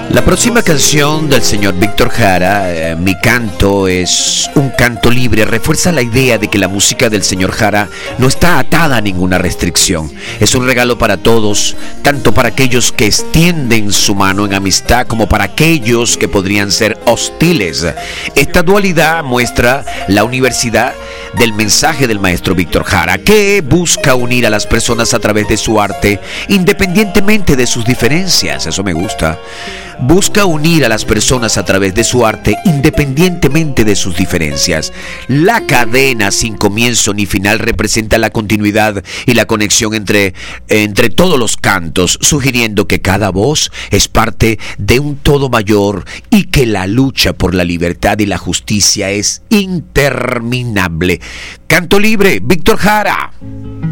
La próxima canción del señor Víctor Jara, Mi Canto, es un canto libre. Refuerza la idea de que la música del señor Jara no está atada a ninguna restricción. Es un regalo para todos, tanto para aquellos que extienden su mano en amistad como para aquellos que podrían ser hostiles. Esta dualidad muestra la universidad del mensaje del maestro Víctor Jara, que busca unir a las personas a través de su arte, independientemente de sus diferencias. Eso me gusta. Busca unir a las personas a través de su arte, independientemente de sus diferencias. La cadena sin comienzo ni final representa la continuidad y la conexión entre todos los cantos, sugiriendo que cada voz es parte de un todo mayor y que la lucha por la libertad y la justicia es interminable. Canto libre, Víctor Jara.